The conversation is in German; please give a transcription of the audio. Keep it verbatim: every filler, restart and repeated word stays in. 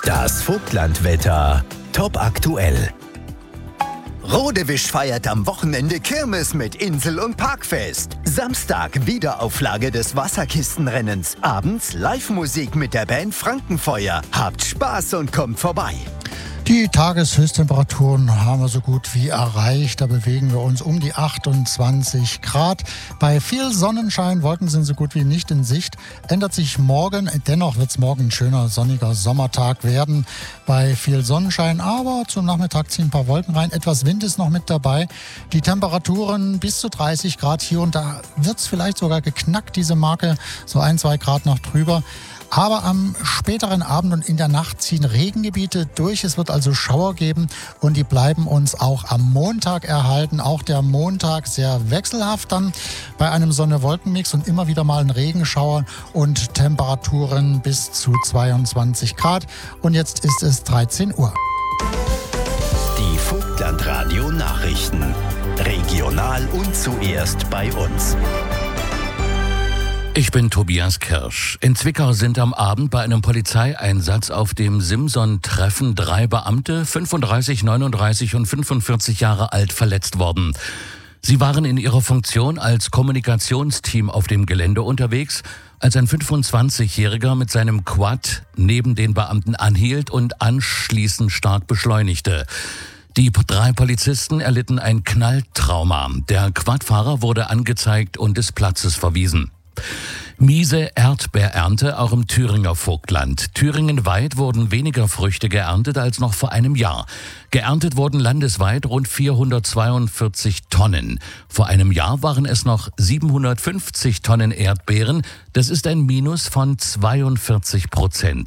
Das Vogtlandwetter top aktuell. Rodewisch feiert am Wochenende Kirmes mit Insel- und Parkfest. Samstag Wiederauflage des Wasserkistenrennens. Abends Live-Musik mit der Band Frankenfeuer. Habt Spaß und kommt vorbei. Die Tageshöchsttemperaturen haben wir so gut wie erreicht. Da bewegen wir uns um die achtundzwanzig Grad. Bei viel Sonnenschein, Wolken sind so gut wie nicht in Sicht. Ändert sich morgen. Dennoch wird es morgen ein schöner sonniger Sommertag werden. Bei viel Sonnenschein, aber zum Nachmittag ziehen ein paar Wolken rein. Etwas Wind ist noch mit dabei. Die Temperaturen bis zu dreißig Grad hier und da wird es vielleicht sogar geknackt, diese Marke. So ein, zwei Grad noch drüber. Aber am späteren Abend und in der Nacht ziehen Regengebiete durch. Es wird also Schauer geben und die bleiben uns auch am Montag erhalten. Auch der Montag sehr wechselhaft dann bei einem Sonne-Wolken-Mix und immer wieder mal ein Regenschauer und Temperaturen bis zu zweiundzwanzig Grad. Und jetzt ist es dreizehn Uhr. Die Vogtlandradio Nachrichten. Regional und zuerst bei uns. Ich bin Tobias Kirsch. In Zwickau sind am Abend bei einem Polizeieinsatz auf dem Simson-Treffen drei Beamte, fünfunddreißig, neununddreißig und fünfundvierzig Jahre alt, verletzt worden. Sie waren in ihrer Funktion als Kommunikationsteam auf dem Gelände unterwegs, als ein fünfundzwanzigjähriger mit seinem Quad neben den Beamten anhielt und anschließend stark beschleunigte. Die drei Polizisten erlitten ein Knalltrauma. Der Quadfahrer wurde angezeigt und des Platzes verwiesen. Miese Erdbeerernte auch im Thüringer Vogtland. Thüringenweit wurden weniger Früchte geerntet als noch vor einem Jahr. Geerntet wurden landesweit rund vierhundertzweiundvierzig Tonnen. Vor einem Jahr waren es noch siebenhundertfünfzig Tonnen Erdbeeren. Das ist ein Minus von zweiundvierzig Prozent.